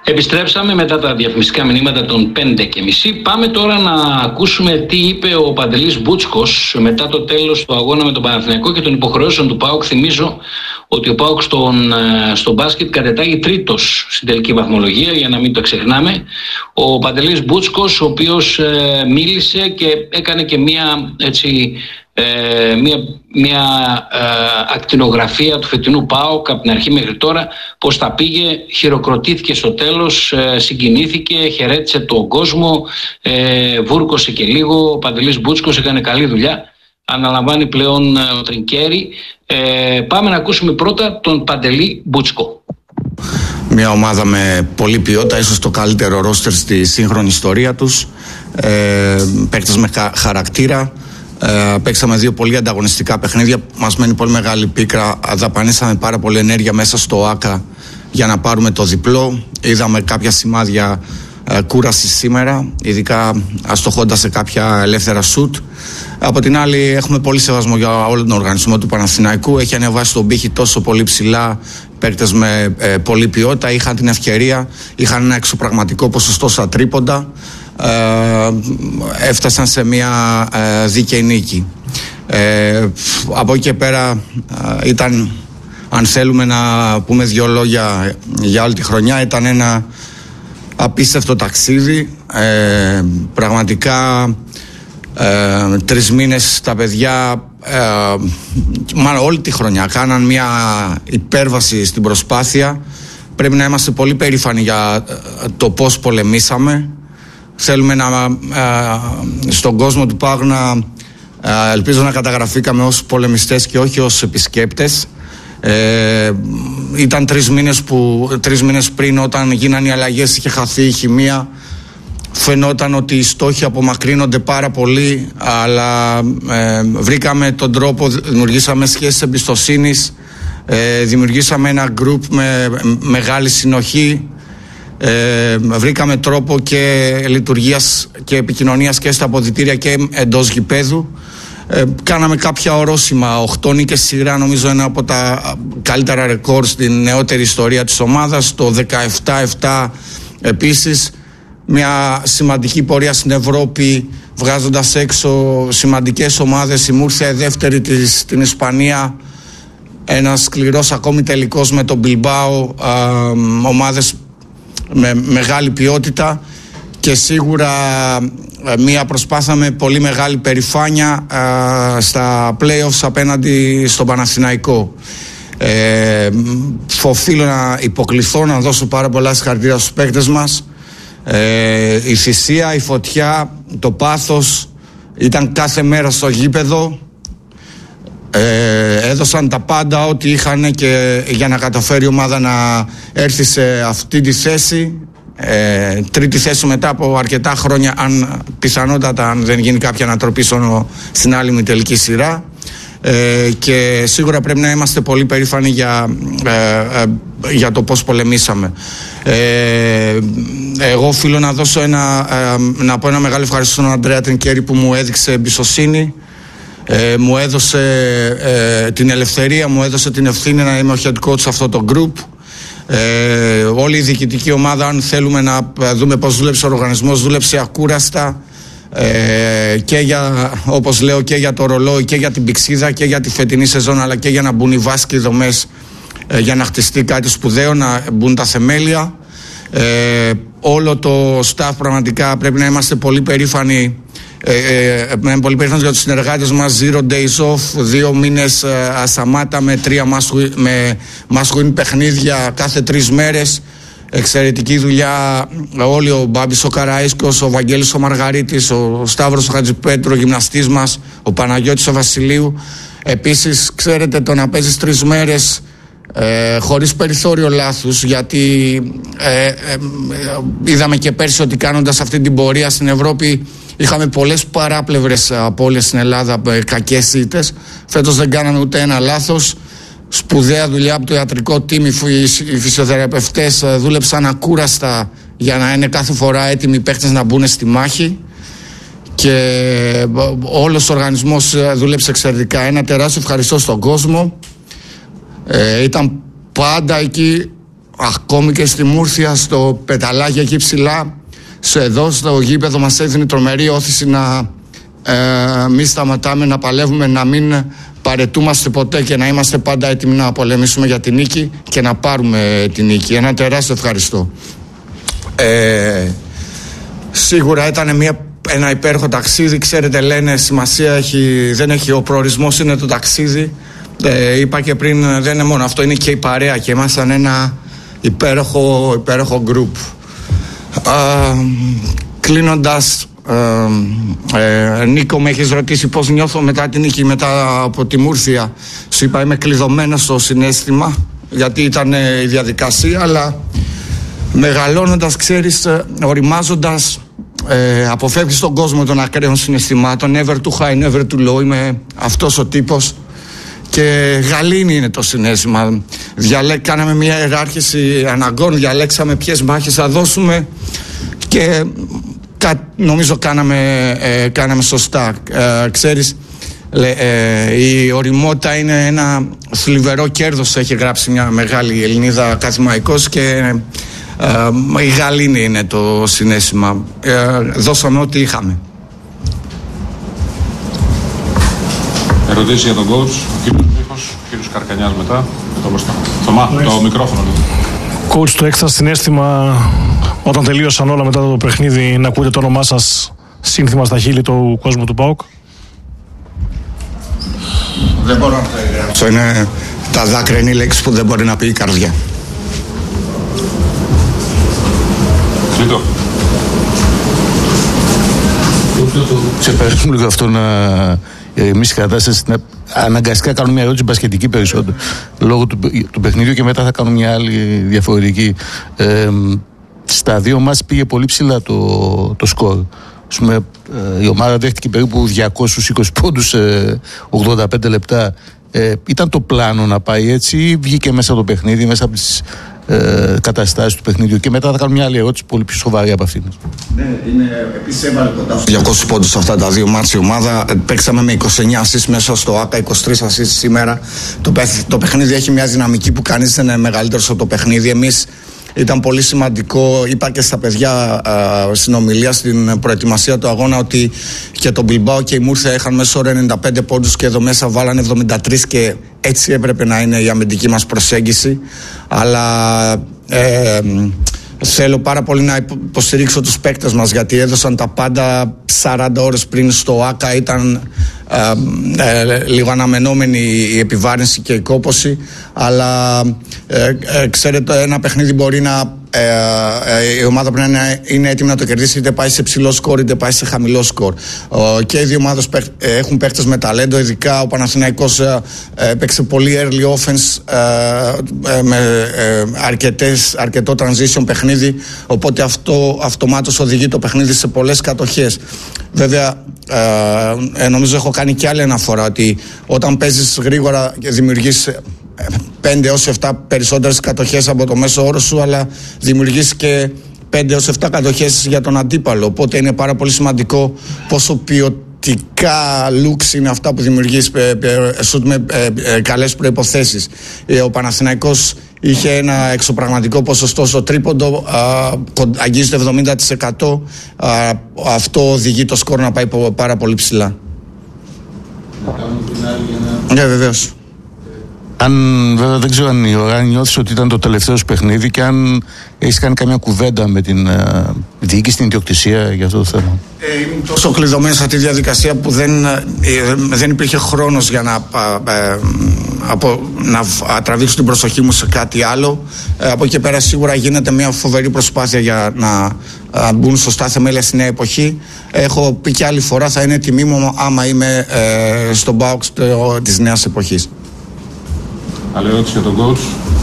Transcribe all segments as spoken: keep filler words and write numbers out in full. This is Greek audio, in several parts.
Επιστρέψαμε μετά τα διαφημιστικά μηνύματα των πέντε και μισή. Πάμε τώρα να ακούσουμε τι είπε ο Παντελής Μπούτσκος μετά το τέλος του αγώνα με τον Παναθηναϊκό και των υποχρεώσεων του ΠΑΟΚ. Θυμίζω ότι ο ΠΑΟΚ στον, στο μπάσκετ κατετάγει τρίτος στην τελική βαθμολογία, για να μην το ξεχνάμε. Ο Παντελής Μπούτσκος, ο οποίος ε, μίλησε και έκανε και μία έτσι... Ε, μια, μια ε, ακτινογραφία του φετινού ΠΑΟΚ από την αρχή μέχρι τώρα, πώς τα πήγε, χειροκροτήθηκε στο τέλος, ε, συγκινήθηκε, χαιρέτησε τον κόσμο, ε, βούρκωσε και λίγο. Ο Παντελής Μπούτσκος έκανε καλή δουλειά, αναλαμβάνει πλέον ε, ο Τρινκέρι. Ε, πάμε να ακούσουμε πρώτα τον Παντελή Μπούτσκο. Μια ομάδα με πολλή ποιότητα, ίσως το καλύτερο ρόστερ στη σύγχρονη ιστορία τους, ε, παίκτες με χαρακτήρα. Ε, παίξαμε δύο πολύ ανταγωνιστικά παιχνίδια. Μας μένει πολύ μεγάλη πίκρα. Δαπανίσαμε πάρα πολύ ενέργεια μέσα στο ΆΚΑ για να πάρουμε το διπλό. Είδαμε κάποια σημάδια ε, κούραση σήμερα, ειδικά αστοχώντας σε κάποια ελεύθερα σουτ. Από την άλλη, έχουμε πολύ σεβασμό για όλο τον οργανισμό του Παναθηναϊκού. Έχει ανεβάσει τον πύχη τόσο πολύ ψηλά. Παίκτες με ε, πολλή ποιότητα είχαν την ευκαιρία, είχαν ένα εξωπραγματικό ποσοστό στα τρίποντα. Ε, έφτασαν σε μια ε, δίκαιη νίκη. Ε, από εκεί και πέρα ε, ήταν, αν θέλουμε να πούμε δύο λόγια για όλη τη χρονιά, ήταν ένα απίστευτο ταξίδι. Ε, πραγματικά ε, τρεις μήνες τα παιδιά, ε, μάλλον όλη τη χρονιά, κάναν μια υπέρβαση στην προσπάθεια. Πρέπει να είμαστε πολύ περήφανοι για το πώς πολεμήσαμε. Θέλουμε να, ε, στον κόσμο του ΠΑΟΚ να ε, ελπίζω να καταγραφήκαμε ως πολεμιστές και όχι ως επισκέπτες. Ε, ήταν τρεις μήνες, που, τρεις μήνες πριν, όταν γίνανε οι αλλαγές, είχε χαθεί η χημεία. Φαινόταν ότι οι στόχοι απομακρύνονται πάρα πολύ, αλλά ε, βρήκαμε τον τρόπο, δημιουργήσαμε σχέσεις εμπιστοσύνης, ε, δημιουργήσαμε ένα γκρουπ με μεγάλη συνοχή. Ε, βρήκαμε τρόπο και λειτουργίας και επικοινωνίας και στα αποδυτήρια και εντός γηπέδου. Ε, κάναμε κάποια ορόσημα, οκτώ νίκες σειρά, νομίζω ένα από τα καλύτερα ρεκόρ στην νεότερη ιστορία της ομάδας. Το δεκαεπτά επτά επίσης, μια σημαντική πορεία στην Ευρώπη, βγάζοντας έξω σημαντικές ομάδες. Η Μούρθια δεύτερη της, στην Ισπανία, ένας σκληρός ακόμη τελικός με τον Μπιλμπάο, ομάδες με μεγάλη ποιότητα και σίγουρα μια προσπάθεια με πολύ μεγάλη περηφάνεια α, στα play-offs απέναντι στον Παναθηναϊκό. Ε, οφείλω να υποκληθώ, να δώσω πάρα πολλά συγχαρητήρια στους παίκτες μας. Ε, η θυσία, η φωτιά, το πάθος ήταν κάθε μέρα στο γήπεδο. Ε, έδωσαν τα πάντα ό,τι είχαν και για να καταφέρει η ομάδα να έρθει σε αυτή τη θέση, ε, τρίτη θέση μετά από αρκετά χρόνια, αν πιθανότατα αν δεν γίνει κάποια ανατροπή στην άλλη μη τελική σειρά. Ε, και σίγουρα πρέπει να είμαστε πολύ περήφανοι για, ε, ε, για το πώς πολεμήσαμε. Ε, εγώ οφείλω να δώσω ένα, ε, να πω ένα μεγάλο ευχαριστώ στον Αντρέα Τρινκέρι που μου έδειξε εμπιστοσύνη. Ε, μου έδωσε ε, την ελευθερία, μου έδωσε την ευθύνη να είμαι ο head coach σε αυτό το group. Ε, όλη η διοικητική ομάδα, αν θέλουμε να δούμε πώς δούλεψε ο οργανισμός, δούλεψε ακούραστα, ε, και για, όπως λέω, και για το ρολόι και για την πηξίδα και για τη φετινή σεζόν, αλλά και για να μπουν οι βάσεις και οι δομές, ε, για να χτιστεί κάτι σπουδαίο, να μπουν τα θεμέλια. Ε, όλο το staff πραγματικά πρέπει να είμαστε πολύ περήφανοι. Ε, ε, είμαι πολύ περήφανος για τους συνεργάτες μας. Zero days off, δύο μήνες ε, ασταμάτα με τρία must win παιχνίδια κάθε τρεις μέρες. Εξαιρετική δουλειά όλοι, ο Μπάμπης ο Καραΐσκος, ο Βαγγέλης ο Μαργαρίτης, ο Σταύρος ο Χατζηπέτρου, ο γυμναστής μας, ο Παναγιώτης ο Βασιλείου. Επίσης, ξέρετε, το να παίζεις τρεις μέρες ε, χωρίς περιθώριο λάθους, γιατί ε, ε, ε, είδαμε και πέρσι ότι κάνοντας αυτή την πορεία στην Ευρώπη είχαμε πολλές παράπλευρες απώλειες στην Ελλάδα, κακές ήττες. Φέτος δεν κάναμε ούτε ένα λάθος. Σπουδαία δουλειά από το ιατρικό team, οι φυσιοθεραπευτές δούλεψαν ακούραστα για να είναι κάθε φορά έτοιμοι οι παίκτες να μπουν στη μάχη και όλος ο οργανισμός δούλεψε εξαιρετικά. Ένα τεράστιο ευχαριστώ στον κόσμο. Ε, ήταν πάντα εκεί ακόμη και στη Μούρθια, στο πεταλάκι εκεί ψηλά, σε εδώ στο γήπεδο μας έδινε τρομερή όθηση να ε, μην σταματάμε, να παλεύουμε, να μην παρετούμαστε ποτέ και να είμαστε πάντα έτοιμοι να πολεμήσουμε για την νίκη και να πάρουμε την νίκη. Ένα τεράστιο ευχαριστώ. Ε, σίγουρα ήταν μια, ένα υπέροχο ταξίδι. Ξέρετε, λένε σημασία έχει, δεν έχει, ο προορισμός είναι το ταξίδι. Ε, είπα και πριν, δεν είναι μόνο αυτό, είναι και η παρέα και ήμασταν ένα υπέροχο, υπέροχο γκρουπ. Ε, κλείνοντας, ε, ε, Νίκο, με έχεις ρωτήσει πώς νιώθω μετά την νίκη, μετά από τη Μούρθια. Σου είπα, είμαι κλειδωμένος στο συναίσθημα, γιατί ήταν η διαδικασία, αλλά μεγαλώνοντας, ξέρεις, οριμάζοντας, ε, αποφεύγεις τον κόσμο των ακραίων συναισθημάτων. Never too high, never too low. Είμαι αυτός ο τύπος και γαλήνη είναι το συναίσθημα. Διαλέ... Κάναμε μια ιεράρχηση αναγκών, διαλέξαμε ποιες μάχες θα δώσουμε και κα... νομίζω κάναμε, ε, κάναμε σωστά. Ε, ξέρεις, ε, η οριμότητα είναι ένα θλιβερό κέρδος, έχει γράψει μια μεγάλη Ελληνίδα ακαδημαϊκός, και ε, η γαλήνη είναι το συναίσθημα. Ε, δώσαμε ό,τι είχαμε. Ερωτήσεις για τον coach, ο κύριος Μίχος, ο κύριος Καρκανιάς μετά, και το μπροστά. Θωμά, το μικρόφωνο λίγο. Coach, το έξτρα συναίσθημα όταν τελείωσαν όλα μετά το παιχνίδι, να ακούτε το όνομά σας σύνθημα στα χείλη του κόσμου του ΠΑΟΚ? Δεν μπορώ να το εγγράψω. Είναι τα δάκρυα, είναι η λέξη που δεν μπορεί να πει η καρδιά. Κλείτο. Σε παρακαλώ λίγο αυτό να ηρεμήσει η κατάσταση. Αναγκαστικά κάνω μια ερώτηση μπασκετική περισσότερο λόγω του, του παιχνιδιού και μετά θα κάνω μια άλλη διαφορετική. Ε, στα δύο μας πήγε πολύ ψηλά το, το σκορ. Ας πούμε, ε, η ομάδα δέχτηκε περίπου διακόσιους είκοσι πόντους σε ογδόντα πέντε λεπτά. Ε, ήταν το πλάνο να πάει έτσι ή βγήκε μέσα το παιχνίδι, μέσα από τις ε, καταστάσεις του παιχνίδιου? Και μετά θα κάνω μια άλλη ερώτηση πολύ πιο σοβαρή από αυτήν. Ναι, είναι, επίσης έβαλε κοντά στους διακόσιους πόντους αυτά τα δύο μάτς η ομάδα. Παίξαμε με είκοσι εννέα ασίστ μέσα στο ΆΚΑ, είκοσι τρία ασίστ σήμερα. Το, το παιχνίδι έχει μια δυναμική που κανείς δεν είναι μεγαλύτερος από το παιχνίδι. Εμείς ήταν πολύ σημαντικό, είπα και στα παιδιά α, στην ομιλία στην προετοιμασία του αγώνα, ότι και τον Μπιλμπάο και η Μούρθια είχαν μέσω όρο ενενήντα πέντε πόντους και εδώ μέσα βάλανε εβδομήντα τρία, και έτσι έπρεπε να είναι η αμυντική μας προσέγγιση. Αλλά ε, θέλω πάρα πολύ να υποστηρίξω τους παίκτες μας, γιατί έδωσαν τα πάντα. Σαράντα ώρες πριν στο ΆΚΑ ήταν ε, ε, λίγο αναμενόμενη η επιβάρυνση και η κόπωση, αλλά ε, ε, ξέρετε, ένα παιχνίδι μπορεί να ε, ε, η ομάδα πρέπει να είναι έτοιμη να το κερδίσει, είτε πάει σε ψηλό σκορ είτε πάει σε χαμηλό σκορ. Ε, και οι δύο ομάδες έχουν παίκτες με ταλέντο, ειδικά ο Παναθηναϊκός ε, έπαιξε πολύ early offense ε, ε, με ε, αρκετές, αρκετό transition παιχνίδι, οπότε αυτό αυτομάτως οδηγεί το παιχνίδι σε πολλές κατοχές. Βέβαια, ε, νομίζω έχω κάνει και άλλη αναφορά ότι όταν παίζεις γρήγορα και δημιουργείς πέντε έως επτά περισσότερες κατοχές από το μέσο όρο σου, αλλά δημιουργείς και πέντε έως επτά κατοχές για τον αντίπαλο. Οπότε είναι πάρα πολύ σημαντικό πόσο ποιοτικά looks είναι αυτά που δημιουργείς σουτ με καλές προϋποθέσεις. Ο Παναθηναϊκός είχε ένα εξωπραγματικό ποσοστό στο τρίποντο, αγγίζει το εβδομήντα τοις εκατό. Α, αυτό οδηγεί το σκορ να πάει πάρα πολύ ψηλά. Ναι, βεβαίως. Αν, βέβαια δεν ξέρω αν η ώρα νιώθεις ότι ήταν το τελευταίο σου παιχνίδι και αν έχεις κάνει καμιά κουβέντα με την uh, διοίκηση, την ιδιοκτησία για αυτό το θέμα. Ε, ήμουν τόσο κλειδωμένος σε αυτή τη διαδικασία που δεν, ε, δεν υπήρχε χρόνος για να, ε, από, να τραβήξω την προσοχή μου σε κάτι άλλο. Ε, από εκεί πέρα σίγουρα γίνεται μια φοβερή προσπάθεια για να ε, μπουν σωστά θεμέλια στη νέα εποχή. Έχω πει και άλλη φορά, θα είναι τιμή μου άμα είμαι ε, στον ΠΑΟΚ της νέας εποχής. Άλλη ερώτηση για τον coach.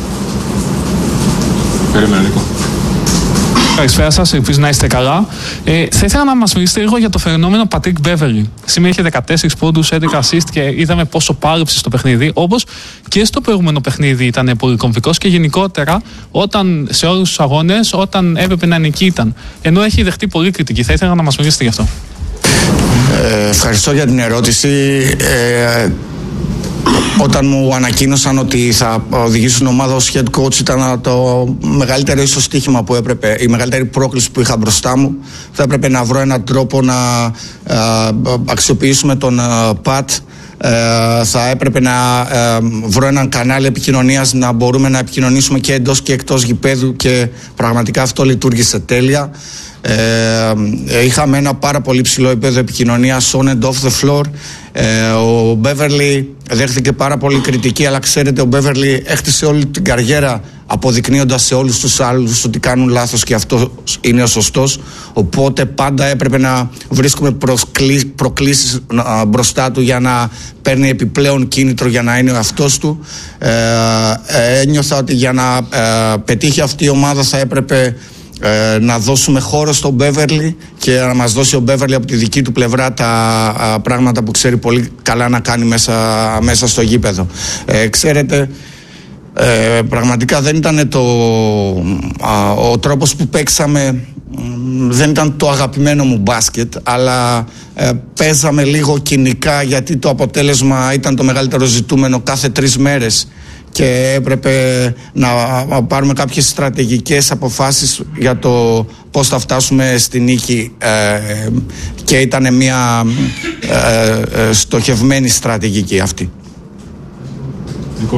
Περίμενε, Νίκο. Καλησπέρα σας, ελπίζω να είστε καλά. Ε, θα ήθελα να μας μιλήσετε λίγο για το φαινόμενο Πατρίκ Μπέβερλι. Σήμερα είχε δεκατέσσερις πόντους, έντεκα assist και είδαμε πόσο πάλεψε στο παιχνίδι. Όπως και στο προηγούμενο παιχνίδι ήταν πολύ κομβικός και γενικότερα όταν, σε όλους τους αγώνες, όταν έπρεπε να είναι εκεί ήταν. Ενώ έχει δεχτεί πολύ κριτική. Θα ήθελα να μας μιλήσετε γι' αυτό. Ε, ευχαριστώ για την ερώτηση. Ε, όταν μου ανακοίνωσαν ότι θα οδηγήσουν ομάδα ως head coach, ήταν το μεγαλύτερο ίσως στοίχημα που έπρεπε, η μεγαλύτερη πρόκληση που είχα μπροστά μου. Θα έπρεπε να βρω έναν τρόπο να α, αξιοποιήσουμε τον Πατ. Ε, θα έπρεπε να ε, βρω έναν κανάλι επικοινωνίας να μπορούμε να επικοινωνήσουμε και εντός και εκτός γηπέδου, και πραγματικά αυτό λειτουργήσε τέλεια. Ε, είχαμε ένα πάρα πολύ ψηλό επίπεδο επικοινωνίας on and off the floor. Ε, ο Μπέβερλι δέχθηκε πάρα πολύ κριτική, αλλά ξέρετε, ο Μπέβερλι έχτισε όλη την καριέρα αποδεικνύοντας σε όλους τους άλλους ότι κάνουν λάθος και αυτό είναι ο σωστός. Οπότε πάντα έπρεπε να βρίσκουμε προκλήσεις μπροστά του για να παίρνει επιπλέον κίνητρο για να είναι ο εαυτός του. Ε, ε, ένιωθα ότι για να ε, πετύχει αυτή η ομάδα θα έπρεπε Ε, να δώσουμε χώρο στον Μπέβερλι και να μας δώσει ο Μπέβερλι από τη δική του πλευρά τα α, πράγματα που ξέρει πολύ καλά να κάνει μέσα, μέσα στο γήπεδο. Ε, ξέρετε, ε, πραγματικά δεν ήταν το, α, ο τρόπος που παίξαμε, δεν ήταν το αγαπημένο μου μπάσκετ, αλλά ε, παίζαμε λίγο κοινικά, γιατί το αποτέλεσμα ήταν το μεγαλύτερο ζητούμενο κάθε τρεις μέρες και έπρεπε να πάρουμε κάποιες στρατηγικές αποφάσεις για το πώς θα φτάσουμε στη νίκη, ε, και ήταν μια ε, ε, στοχευμένη στρατηγική αυτή. Νικό.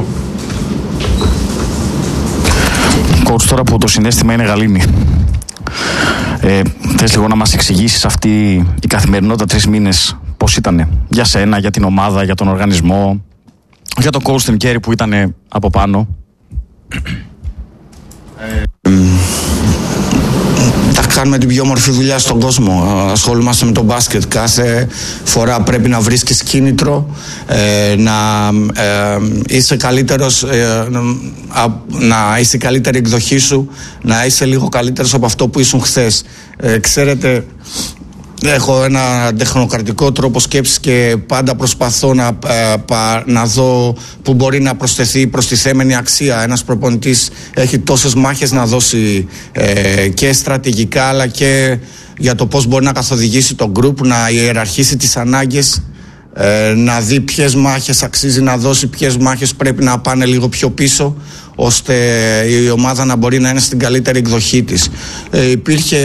Coach, τώρα που το συναίσθημα είναι γαλήνη, ε, θες λίγο να μας εξηγήσεις αυτή η καθημερινότητα τρεις μήνες πώς ήτανε για σένα, για την ομάδα, για τον οργανισμό, για τον coach Tim Curry που ήταν από πάνω? Ε, θα κάνουμε την πιο όμορφη δουλειά στον κόσμο. Ασχολούμαστε με το μπάσκετ. Κάθε φορά πρέπει να βρίσκεις κίνητρο, ε, να ε, είσαι καλύτερος, ε, να είσαι η καλύτερη εκδοχή σου, να είσαι λίγο καλύτερος από αυτό που ήσουν χθες. Ε, ξέρετε, έχω ένα τεχνοκρατικό τρόπο σκέψης και πάντα προσπαθώ να, να δω που μπορεί να προσθεθεί προστιθέμενη αξία. Ένας προπονητής έχει τόσες μάχες να δώσει, ε, και στρατηγικά, αλλά και για το πώς μπορεί να καθοδηγήσει το group, να ιεραρχήσει τις ανάγκες, ε, να δει ποιες μάχες αξίζει να δώσει, ποιες μάχες πρέπει να πάνε λίγο πιο πίσω, ώστε η ομάδα να μπορεί να είναι στην καλύτερη εκδοχή της. Ε, υπήρχε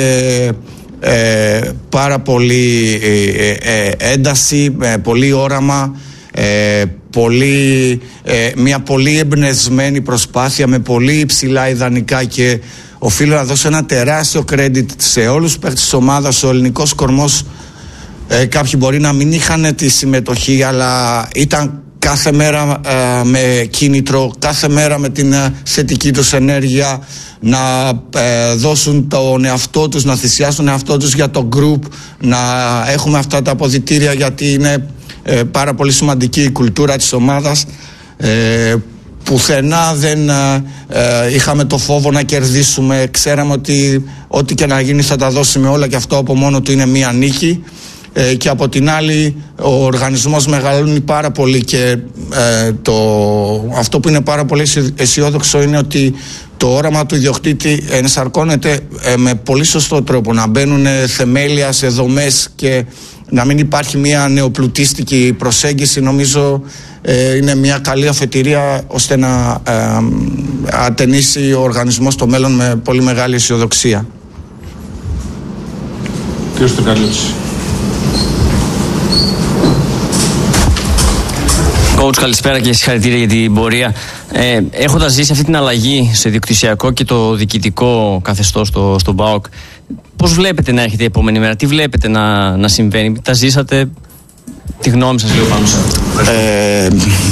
Ε, πάρα πολύ ε, ε, ένταση, ε, πολύ όραμα, ε, πολύ, ε, μια πολύ εμπνευσμένη προσπάθεια με πολύ υψηλά ιδανικά, και οφείλω να δώσω ένα τεράστιο credit σε όλους τους παίκτες της ομάδας. Ο ελληνικός κορμός, ε, κάποιοι μπορεί να μην είχαν τη συμμετοχή, αλλά ήταν κάθε μέρα ε, με κίνητρο, κάθε μέρα με την ε, θετική τους ενέργεια, να ε, δώσουν τον εαυτό τους, να θυσιάσουν τον εαυτό τους για το group, να έχουμε αυτά τα αποδυτήρια, γιατί είναι ε, πάρα πολύ σημαντική η κουλτούρα της ομάδας. Ε, πουθενά δεν ε, ε, είχαμε το φόβο να κερδίσουμε. Ξέραμε ότι ό,τι και να γίνει θα τα δώσουμε όλα, και αυτό από μόνο του είναι μία νίκη. Ε, και από την άλλη ο οργανισμός μεγαλώνει πάρα πολύ, και ε, το, αυτό που είναι πάρα πολύ αισιόδοξο είναι ότι το όραμα του ιδιοκτήτη ενσαρκώνεται ε, με πολύ σωστό τρόπο, να μπαίνουν θεμέλια σε δομές και να μην υπάρχει μια νεοπλουτίστικη προσέγγιση. Νομίζω ε, είναι μια καλή αφετηρία ώστε να ε, ατενίσει ο οργανισμός το μέλλον με πολύ μεγάλη αισιοδοξία. Κύριε Στεκαλίτση. Coach, καλησπέρα και συγχαρητήρια για την πορεία. Ε, έχοντας ζήσει αυτή την αλλαγή σε διοκτησιακό και το διοικητικό καθεστώς στο, στο ΠΑΟΚ, πώς βλέπετε να έρχεται η επόμενη μέρα, τι βλέπετε να, να συμβαίνει, τα ζήσατε, τη γνώμη σας λίγο πάνω σε αυτό? Ε,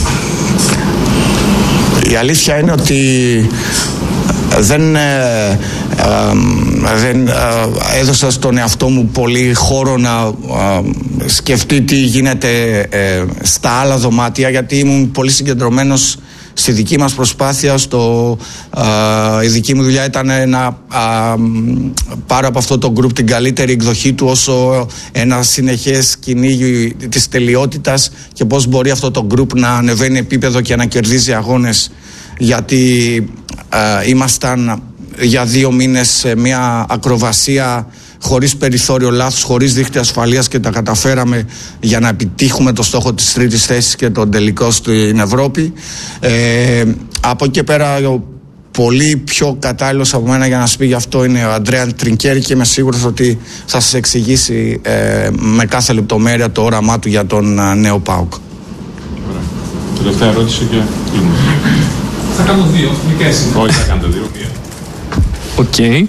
η αλήθεια είναι ότι δεν, ε, ε, δεν ε, έδωσα στον εαυτό μου πολύ χώρο να ε, σκεφτεί τι γίνεται ε, στα άλλα δωμάτια, γιατί ήμουν πολύ συγκεντρωμένος στη δική μας προσπάθεια. Στο, ε, η δική μου δουλειά ήταν να ε, πάρω από αυτό το group την καλύτερη εκδοχή του, όσο ένα συνεχές κυνήγι της τελειότητας, και πώς μπορεί αυτό το group να ανεβαίνει επίπεδο και να κερδίζει αγώνες, γιατί ε, ήμασταν για δύο μήνες σε μια ακροβασία χωρίς περιθώριο λάθους, χωρίς δίχτυα ασφαλείας και τα καταφέραμε για να επιτύχουμε το στόχο της τρίτης θέσης και τον τελικό στην Ευρώπη. Ε, από εκεί πέρα πολύ πιο κατάλληλος από μένα για να σας πει γι' αυτό είναι ο Αντρέα Τρινκέρι και είμαι σίγουρος ότι θα σας εξηγήσει ε, με κάθε λεπτομέρεια το όραμά του για τον ε, νέο ΠΑΟΚ. Ωραία. Τελευταία ερώτηση και κλείνουμε. Θα κάνω δύο, μικρές. Όχι, θα κάνετε δύο. Οκ. Okay.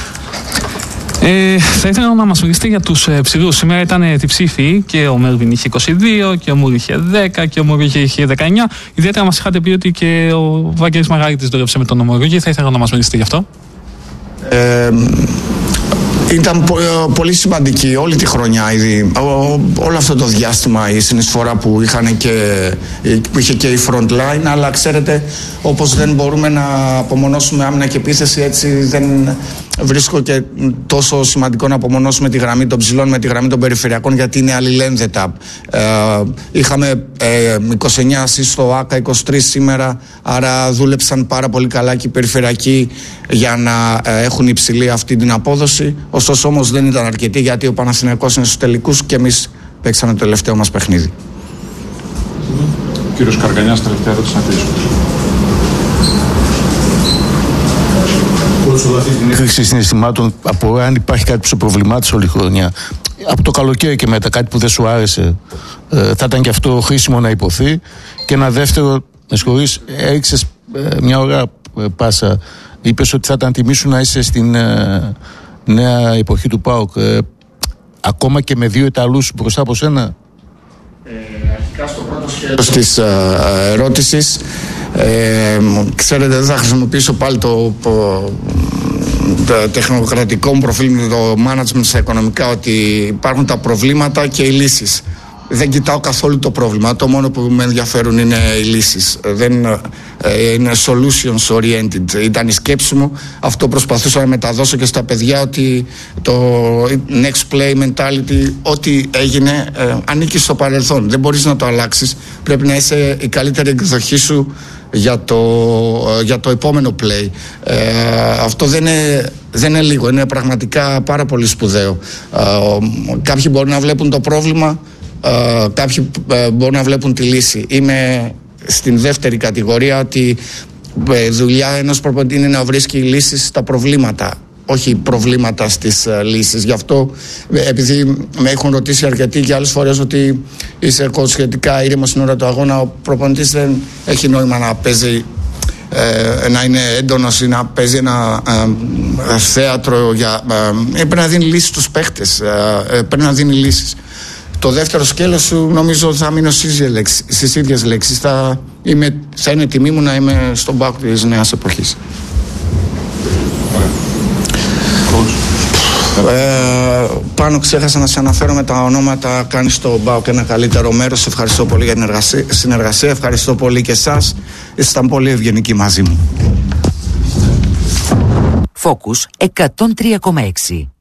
Ε, θα ήθελα να μας μιλήσετε για τους ε, ψηλούς. Σήμερα ήταν ε, διψήφοι και ο Μέρβιν είχε είκοσι δύο και ο Μούρ είχε δέκα και ο Μωρούγη είχε δεκαεννιά. Ιδιαίτερα μας είχατε πει ότι και ο Βαγγέλης Μαγαρίτης δούλεψε με τον Μωρούγη. Θα ήθελα να μας μιλήσετε γι' αυτό. Ε, Ήταν πολύ σημαντική όλη τη χρονιά ήδη. Όλο αυτό το διάστημα η συνεισφορά που, είχαν και, που είχε και η front line, αλλά ξέρετε, όπως δεν μπορούμε να απομονώσουμε άμυνα και επίθεση, έτσι δεν βρίσκω και τόσο σημαντικό να απομονώσουμε τη γραμμή των ψηλών με τη γραμμή των περιφερειακών, γιατί είναι αλληλένδετα. Ε, είχαμε ε, είκοσι εννιά assist στο ΆΚΑ, είκοσι τρία σήμερα, άρα δούλεψαν πάρα πολύ καλά και οι περιφερειακοί για να ε, έχουν υψηλή αυτή την απόδοση. Ωστόσο όμως δεν ήταν αρκετή, γιατί ο Παναθηναϊκός είναι στους τελικούς και εμείς παίξαμε το τελευταίο μας παιχνίδι. Ο κύριος Καρκανιάς, τελευταία ερώτηση να κλείσουμε. Χρήση συναισθημάτων από αν υπάρχει κάτι που σε προβλημάτισε όλη η χρονιά. Από το καλοκαίρι και μετά, κάτι που δεν σου άρεσε, ε, θα ήταν και αυτό χρήσιμο να υποθεί. Και ένα δεύτερο, με συγχωρείς, έριξες ε, μια ώρα ε, πάσα. Είπες ότι θα ήταν τιμή σου να είσαι στην ε, νέα εποχή του ΠΑΟΚ. Ε, ακόμα και με δύο Ιταλούς μπροστά από σένα. Ε, αρχικά στο πρώτο σκέλος της ε, ερώτησης, ε, ξέρετε, δεν θα χρησιμοποιήσω πάλι το, το, το τεχνοκρατικό μου προφίλ με το management στα οικονομικά, ότι υπάρχουν τα προβλήματα και οι λύσεις. Δεν κοιτάω καθόλου το πρόβλημα. Το μόνο που με ενδιαφέρουν είναι οι λύσεις. Δεν ε, είναι solutions oriented. Ήταν η σκέψη μου. Αυτό προσπαθούσα να μεταδώσω και στα παιδιά, ότι το next play mentality, ό,τι έγινε, ε, ανήκει στο παρελθόν. Δεν μπορείς να το αλλάξεις. Πρέπει να είσαι η καλύτερη εκδοχή σου για το, για το επόμενο play. Ε, αυτό δεν είναι, δεν είναι λίγο. Είναι πραγματικά πάρα πολύ σπουδαίο. Ε, κάποιοι μπορεί να βλέπουν το πρόβλημα, Uh, κάποιοι uh, μπορούν να βλέπουν τη λύση. Είμαι στην δεύτερη κατηγορία, ότι uh, δουλειά ενός προπονητή είναι να βρίσκει λύσεις στα προβλήματα, όχι προβλήματα στις uh, λύσεις. Γι' αυτό, επειδή με έχουν ρωτήσει αρκετοί και άλλες φορές ότι είσαι coach σχετικά ήρεμος στην ώρα του αγώνα, ο προπονητής δεν έχει νόημα να παίζει, ε, να είναι έντονος ή να παίζει ένα ε, θέατρο για, ε, πρέπει να δίνει λύσεις στους παίχτες, ε, ε, πρέπει να δίνει λύσεις. Το δεύτερο σκέλος σου νομίζω θα μείνω στις ίδιες λέξεις. Θα, είμαι, θα είναι τιμή μου να είμαι στον ΠΑΟΚ της νέας εποχής. Ε, πάνω ξέχασα να σε αναφέρω με τα ονόματα. Κάνεις στο ΠΑΟΚ ένα καλύτερο μέρος. Σε ευχαριστώ πολύ για την συνεργασία. Ευχαριστώ πολύ και εσάς. Ήσασταν πολύ ευγενικοί μαζί μου. Focus εκατόν τρία κόμμα έξι.